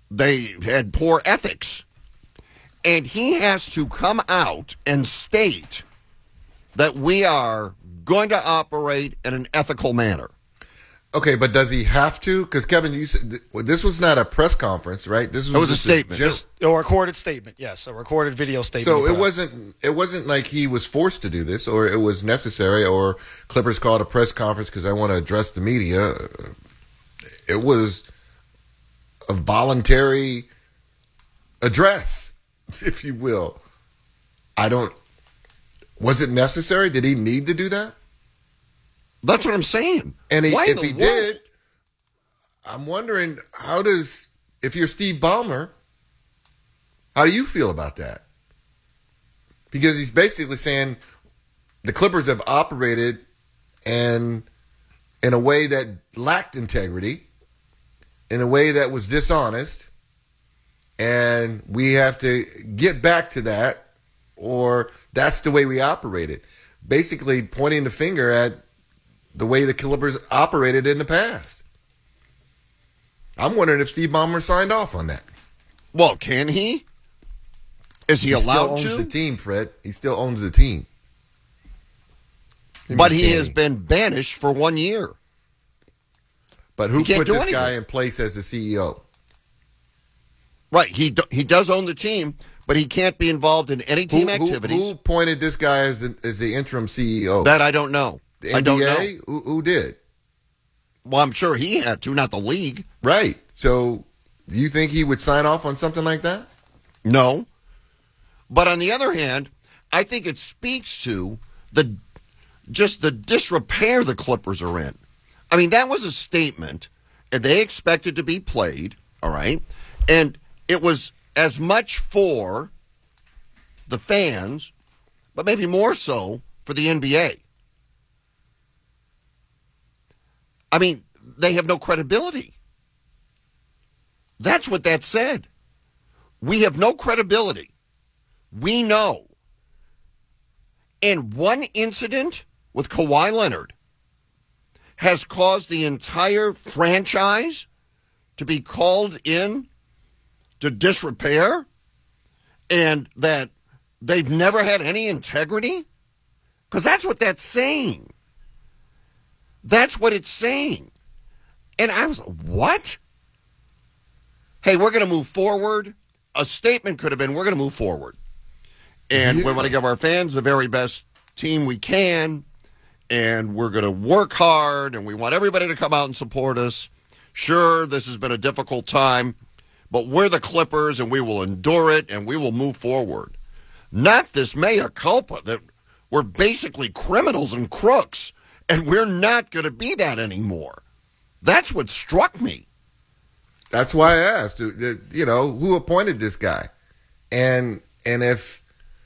they had poor ethics. And he has to come out and state that we are going to operate in an ethical manner. Okay, but does he have to? Because, Kevin, you said this was not a press conference, right? This was a statement. Just a recorded statement, yes, a recorded video statement. So it wasn't like he was forced to do this, or it was necessary, or Clippers called a press conference because I want to address the media. It was a voluntary address, if you will. Was it necessary? Did he need to do that? That's what I'm saying. And if he did, I'm wondering, if you're Steve Ballmer, how do you feel about that? Because he's basically saying the Clippers have operated in a way that lacked integrity, in a way that was dishonest, and we have to get back to that, or that's the way we operated. Basically pointing the finger at the way the Clippers operated in the past. I'm wondering if Steve Ballmer signed off on that. Well, can he? Is he allowed to? He still owns the team, Fred. He still owns the team. But he has been banished for 1 year. But who put this guy in place as the CEO? Right. He does own the team, but he can't be involved in any team activities. Who appointed this guy as the interim CEO? That I don't know. The NBA? I don't know. Who did? Well, I'm sure he had to, not the league. Right. So, do you think he would sign off on something like that? No. But on the other hand, I think it speaks to the disrepair the Clippers are in. I mean, that was a statement, and they expected to be played, all right? And it was as much for the fans, but maybe more so for the NBA. I mean, they have no credibility. That's what that said. We have no credibility. We know. And one incident with Kawhi Leonard has caused the entire franchise to be called in to disrepair, and that they've never had any integrity? Because that's what that's saying. That's what it's saying. And I was like, what? Hey, we're going to move forward. A statement could have been, we're going to move forward. And we want to give our fans the very best team we can. And we're going to work hard. And we want everybody to come out and support us. Sure, this has been a difficult time. But we're the Clippers, and we will endure it, and we will move forward. Not this mea culpa that we're basically criminals and crooks. And we're not going to be that anymore. That's what struck me. That's why I asked, who appointed this guy? And if,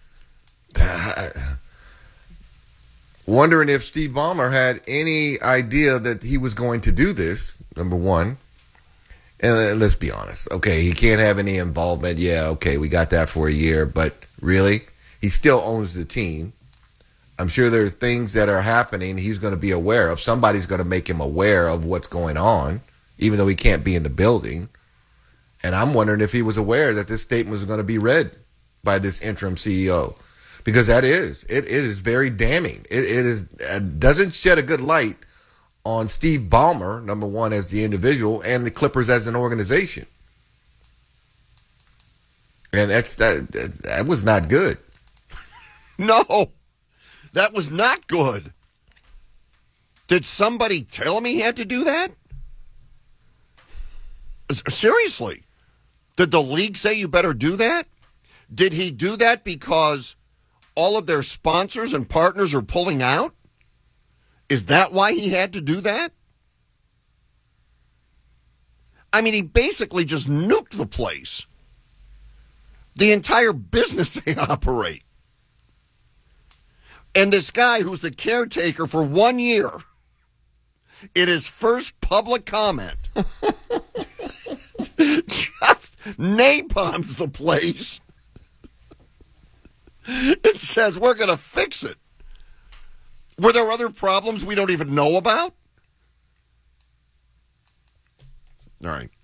wondering if Steve Ballmer had any idea that he was going to do this, number one. And let's be honest. Okay, he can't have any involvement. Yeah, okay, we got that for a year. But really, he still owns the team. I'm sure there are things that are happening he's going to be aware of. Somebody's going to make him aware of what's going on, even though he can't be in the building. And I'm wondering if he was aware that this statement was going to be read by this interim CEO. Because it is very damning. It doesn't shed a good light on Steve Ballmer, number one, as the individual, and the Clippers as an organization. And that was not good. No. That was not good. Did somebody tell him he had to do that? Seriously. Did the league say you better do that? Did he do that because all of their sponsors and partners are pulling out? Is that why he had to do that? I mean, he basically just nuked the place. The entire business they operate. And this guy who's the caretaker for 1 year, in his first public comment, just napalms the place. It says, we're going to fix it. Were there other problems we don't even know about? All right.